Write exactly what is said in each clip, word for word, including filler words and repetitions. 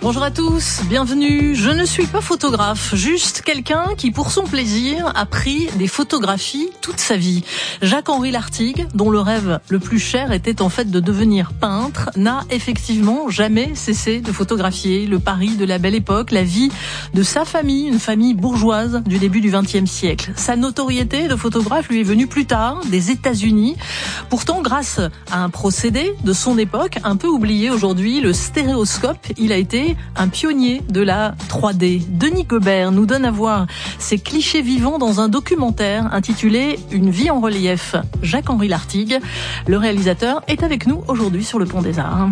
Bonjour à tous, bienvenue. Je ne suis pas photographe, juste quelqu'un qui, pour son plaisir, a pris des photographies toute sa vie. Jacques-Henri Lartigue, dont le rêve le plus cher était en fait de devenir peintre, n'a effectivement jamais cessé de photographier le Paris de la Belle Époque, la vie de sa famille, une famille bourgeoise du début du vingtième siècle. Sa notoriété de photographe lui est venue plus tard, des États-Unis. Pourtant, grâce à un procédé de son époque, un peu oublié aujourd'hui, le stéréoscope, il a été un pionnier de la trois D. Denis Gobert nous donne à voir ces clichés vivants dans un documentaire intitulé « Une vie en relief ». Jacques-Henri Lartigue, le réalisateur, est avec nous aujourd'hui sur le Pont des Arts.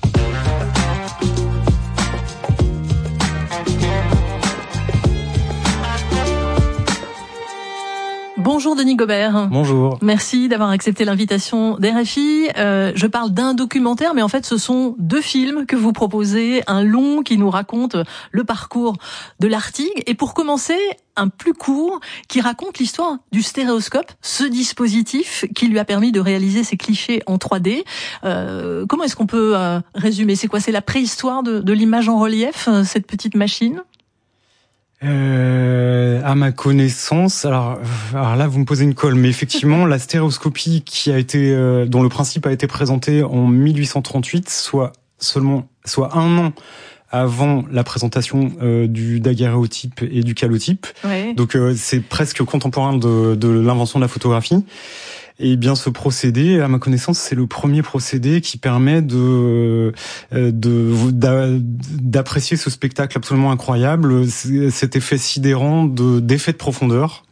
Bonjour Denis Gobert. Bonjour. Merci d'avoir accepté l'invitation d'R F I. Euh, je parle d'un documentaire, mais en fait ce sont deux films que vous proposez. Un long qui nous raconte le parcours de Lartigue. Et pour commencer, un plus court qui raconte l'histoire du stéréoscope, ce dispositif qui lui a permis de réaliser ces clichés en trois D. Euh, comment est-ce qu'on peut euh, résumer ? C'est quoi ? C'est la préhistoire de, de l'image en relief, cette petite machine ? Euh, à ma connaissance, alors, alors là vous me posez une colle, mais effectivement la stéréoscopie qui a été, euh, dont le principe a été présenté en mille huit cent trente-huit, soit seulement, soit un an avant la présentation euh, du daguerréotype et du calotype. Ouais. Donc euh, c'est presque contemporain de, de l'invention de la photographie. Et bien ce procédé, à ma connaissance, c'est le premier procédé qui permet de, de d'apprécier ce spectacle absolument incroyable, cet effet sidérant de d'effet de profondeur.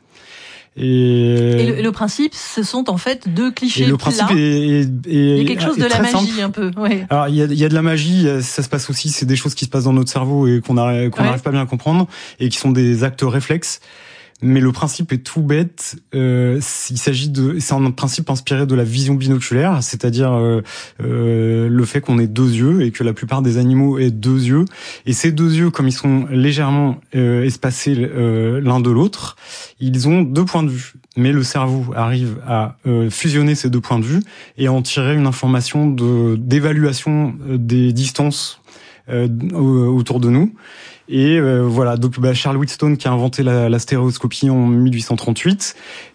Et, et, le, et le principe, ce sont en fait deux clichés. Et le principe plats. Est, est, est, il y a quelque chose de la magie simple. un peu. Ouais. Alors il y a, il y a de la magie, ça se passe aussi, c'est des choses qui se passent dans notre cerveau et qu'on n'arrive qu'on n'arrive ouais. pas bien à comprendre et qui sont des actes réflexes. Mais le principe est tout bête. Euh, il s'agit de, c'est un principe inspiré de la vision binoculaire, c'est-à-dire euh, euh, le fait qu'on ait deux yeux et que la plupart des animaux aient deux yeux. Et ces deux yeux, comme ils sont légèrement euh, espacés euh, l'un de l'autre, ils ont deux points de vue. Mais le cerveau arrive à euh, fusionner ces deux points de vue et à en tirer une information de d'évaluation des distances euh, autour de nous. Et euh, voilà, donc bah, Charles Wheatstone qui a inventé la, la stéréoscopie en mille huit cent trente-huit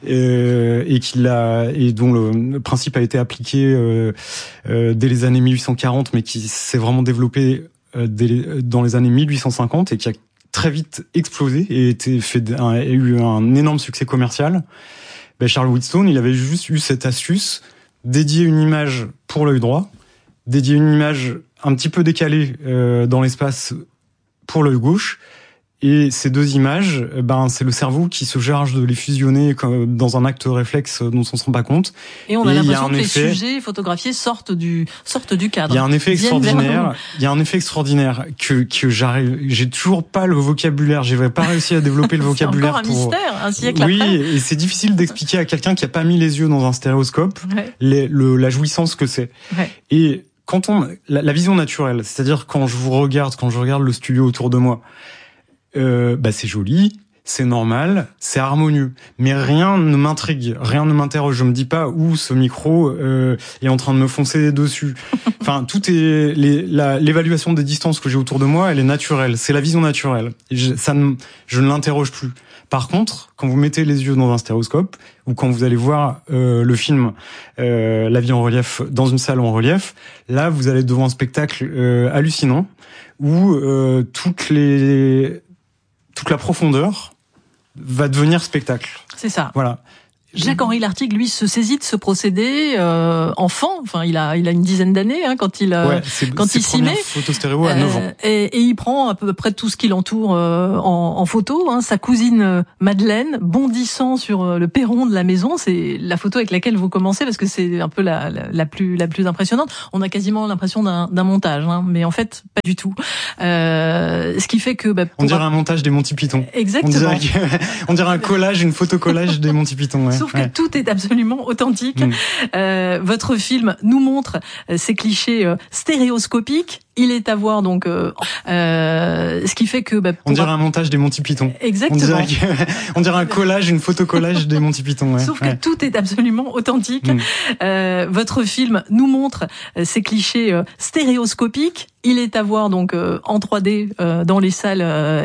euh, et qui l'a et dont le, le principe a été appliqué euh, euh, dès les années mille huit cent quarante, mais qui s'est vraiment développé euh, dès, dans les années mille huit cent cinquante et qui a très vite explosé et été fait un, a eu un énorme succès commercial. Bah, Charles Wheatstone, il avait juste eu cette astuce, dédier une image pour l'œil droit, dédier une image un petit peu décalée euh, dans l'espace pour l'œil gauche, et ces deux images, ben c'est le cerveau qui se charge de les fusionner comme dans un acte réflexe dont on se rend pas compte. Et on a et l'impression a que effet, les sujets photographiés sortent du sortent du cadre. Il y a un effet extraordinaire. Il y a un effet extraordinaire que que j'arrive, j'ai toujours pas le vocabulaire. J'ai pas réussi à développer le vocabulaire. C'est encore un pour... mystère, un siècle oui, après. Oui, et c'est difficile d'expliquer à quelqu'un qui a pas mis les yeux dans un stéréoscope ouais. les, le, la jouissance que c'est. Ouais. Et quand on la, la vision naturelle, c'est-à-dire quand je vous regarde, quand je regarde le studio autour de moi, euh, bah c'est joli, c'est normal, c'est harmonieux, mais rien ne m'intrigue, rien ne m'interroge. Je me dis pas où ce micro euh, est en train de me foncer dessus. Enfin, tout est les, la, l'évaluation des distances que j'ai autour de moi, elle est naturelle. C'est la vision naturelle. Je, ça ne, je ne l'interroge plus. Par contre, quand vous mettez les yeux dans un stéréoscope ou quand vous allez voir euh, le film euh, La vie en relief dans une salle en relief, là vous allez devant un spectacle euh, hallucinant où euh, toutes les toute la profondeur va devenir spectacle. C'est ça. Voilà. Jacques-Henri Lartigue, lui, se saisit de ce procédé euh, enfant. Enfin, il a, il a une dizaine d'années hein, quand il, ouais, c'est, quand il s'y met. Photo stéréo à neuf ans. Et, et il prend à peu près tout ce qui l'entoure euh, en, en photo. Hein. Sa cousine euh, Madeleine bondissant sur euh, le perron de la maison, c'est la photo avec laquelle vous commencez parce que c'est un peu la, la, la plus, la plus impressionnante. On a quasiment l'impression d'un, d'un montage, hein, mais en fait pas du tout. Euh, ce qui fait que bah, on dirait un montage des Monty Python. Exactement. On dirait, que, on dirait un collage, une photo collage des Monty Python. Ouais. Sauf ouais. que tout est absolument authentique. Mmh. Euh, votre film nous montre ces clichés euh, stéréoscopiques. Il est à voir donc, euh, euh, ce qui fait que... Bah, on dirait un montage des Monty Python. Exactement. On dirait, que, on dirait un collage, une photocollage des Monty Python. Ouais. Sauf que ouais. tout est absolument authentique. Mmh. Euh, votre film nous montre ces clichés euh, stéréoscopiques. Il est à voir donc euh, en trois D euh, dans les salles. Euh,